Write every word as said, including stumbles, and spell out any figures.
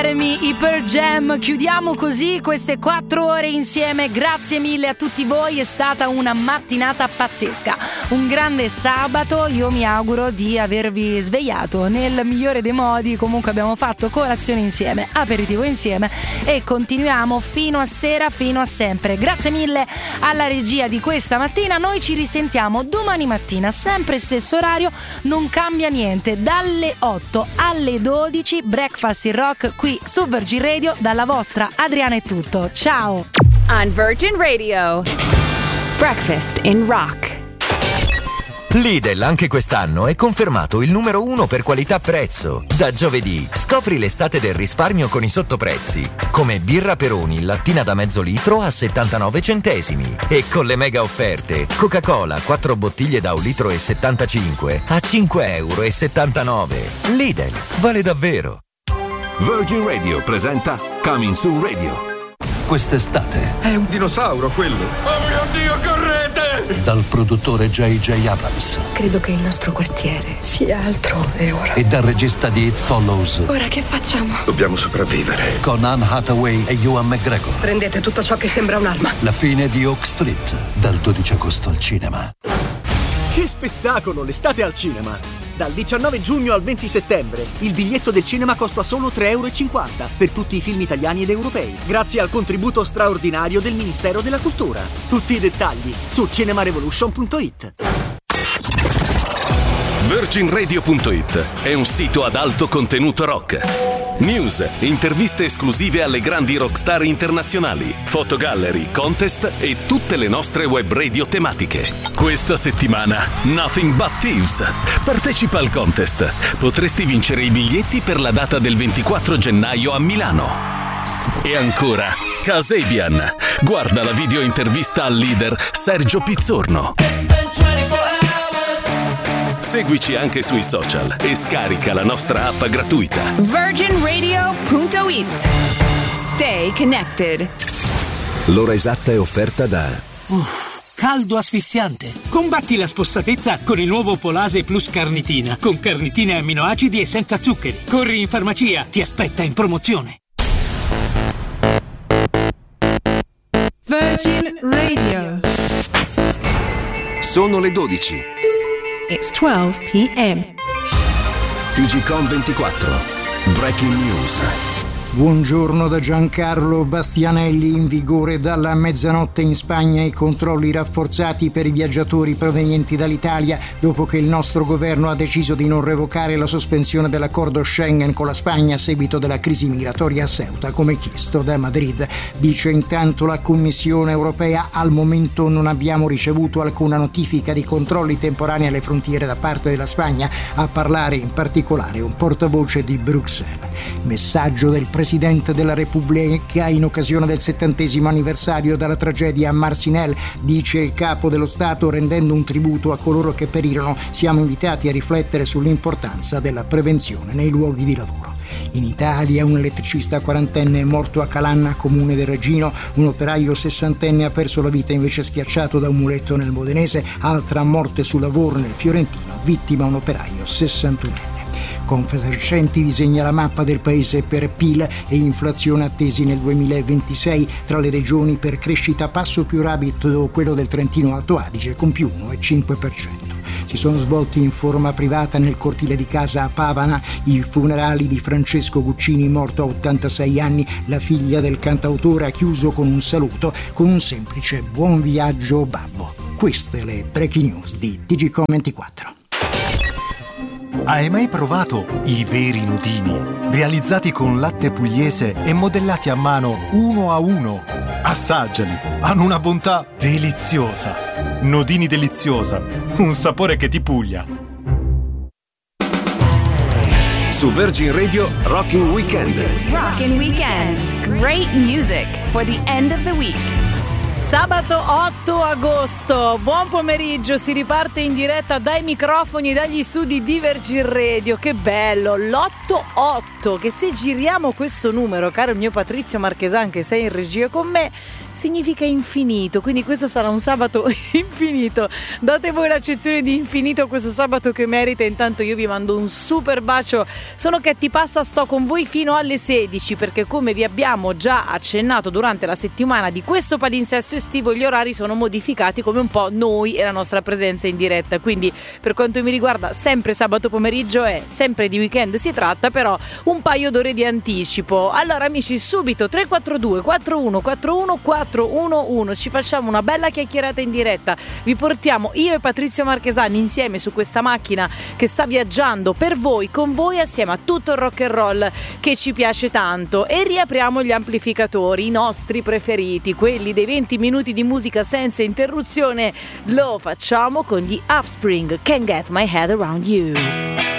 I Pearl Jam, chiudiamo così queste quattro ore insieme. Grazie mille a tutti voi, è stata una mattinata pazzesca, un grande sabato. Io mi auguro di avervi svegliato nel migliore dei modi. Comunque abbiamo fatto colazione insieme, aperitivo insieme e continuiamo fino a sera, fino a sempre. Grazie mille alla regia di questa mattina. Noi ci risentiamo domani mattina, sempre stesso orario, non cambia niente, dalle otto alle dodici, Breakfast in Rock qui su Virgin Radio. Dalla vostra Adriana è tutto, ciao. On Virgin Radio, Breakfast in Rock. Lidl anche quest'anno è confermato il numero uno per qualità-prezzo. Da giovedì scopri l'estate del risparmio con i sottoprezzi, come birra Peroni lattina da mezzo litro a settantanove centesimi, e con le mega offerte Coca-Cola quattro bottiglie da un litro e settantacinque a cinque euro e settantanove. Lidl, vale davvero. Virgin Radio presenta Coming Soon Radio. Quest'estate è un dinosauro quello. Oh mio Dio, correte! Dal produttore J J Abrams. Credo che il nostro quartiere sia altrove ora. E dal regista di It Follows. Ora che facciamo? Dobbiamo sopravvivere. Con Anne Hathaway e Ewan McGregor. Prendete tutto ciò che sembra un'arma. La fine di Oak Street, dal dodici agosto al cinema. Che spettacolo, l'estate al cinema! Dal diciannove giugno al venti settembre il biglietto del cinema costa solo tre euro e cinquanta per tutti i film italiani ed europei, grazie al contributo straordinario del Ministero della Cultura. Tutti i dettagli su cinemarevolution punto it. Virgin Radio punto it è un sito ad alto contenuto rock. News, interviste esclusive alle grandi rockstar internazionali, fotogallery, contest e tutte le nostre web radio tematiche. Questa settimana Nothing But Thieves. Partecipa al contest. Potresti vincere i biglietti per la data del ventiquattro gennaio a Milano. E ancora Kasabian. Guarda la video intervista al leader Sergio Pizzorno. Seguici anche sui social e scarica la nostra app gratuita. Virgin Radio punto it. Stay connected. L'ora esatta è offerta da Uff, caldo asfissiante. Combatti la spossatezza con il nuovo Polase Plus Carnitina, con carnitine amminoacidi e senza zuccheri. Corri in farmacia, ti aspetta in promozione. Virgin Radio. Sono le dodici. It's twelve p.m. T G Com ventiquattro. Breaking News. Buongiorno da Giancarlo Bastianelli. In vigore dalla mezzanotte in Spagna i controlli rafforzati per i viaggiatori provenienti dall'Italia dopo che il nostro governo ha deciso di non revocare la sospensione dell'accordo Schengen con la Spagna a seguito della crisi migratoria a Ceuta, come chiesto da Madrid. Dice intanto la Commissione europea: al momento non abbiamo ricevuto alcuna notifica di controlli temporanei alle frontiere da parte della Spagna, a parlare in particolare un portavoce di Bruxelles. Messaggio del Presidente della Repubblica in occasione del settantesimo anniversario della tragedia a Marcinelle. Dice il capo dello Stato: rendendo un tributo a coloro che perirono, siamo invitati a riflettere sull'importanza della prevenzione nei luoghi di lavoro. In Italia un elettricista quarantenne è morto a Calanna, comune del Reggino. Un operaio sessantenne ha perso la vita invece schiacciato da un muletto nel Modenese. Altra morte sul lavoro nel Fiorentino, vittima un operaio sessantunenne. Confesercenti disegna la mappa del paese per P I L e inflazione attesi nel duemilaventisei. Tra le regioni per crescita passo più rapido quello del Trentino Alto Adige con più uno virgola cinque per cento. Si sono svolti in forma privata nel cortile di casa a Pavana i funerali di Francesco Guccini, morto a ottantasei anni. La figlia del cantautore ha chiuso con un saluto, con un semplice buon viaggio babbo. Queste le breaking news di T G Com ventiquattro. Hai mai provato i veri nudini? Realizzati con latte pugliese e modellati a mano uno a uno. Assaggiali, hanno una bontà deliziosa. Nudini deliziosa, un sapore che ti puglia. Su Virgin Radio, Rockin' Weekend. Rockin' Weekend. Great music for the end of the week. Sabato otto agosto, buon pomeriggio, si riparte in diretta dai microfoni, dagli studi di Virgin Radio. Che bello, l'otto otto, che se giriamo questo numero, caro il mio Patrizio Marchesan che sei in regia con me, significa infinito, quindi questo sarà un sabato infinito. Date voi l'accezione di infinito a questo sabato che merita. Intanto io vi mando un super bacio. Sono Katy Passa, sto con voi fino alle sedici, perché come vi abbiamo già accennato durante la settimana di questo palinsesto estivo, gli orari sono modificati come un po' noi e la nostra presenza in diretta. Quindi per quanto mi riguarda sempre sabato pomeriggio è sempre di weekend si tratta, però un paio d'ore di anticipo. Allora amici, subito tre quattro due quattro uno quattro uno quattro uno uno, ci facciamo una bella chiacchierata in diretta, vi portiamo io e Patrizio Marchesani insieme su questa macchina che sta viaggiando per voi, con voi, assieme a tutto il rock and roll che ci piace tanto, e riapriamo gli amplificatori, i nostri preferiti, quelli dei venti minuti di musica senza interruzione. Lo facciamo con gli Offspring, Can't Get My Head Around You.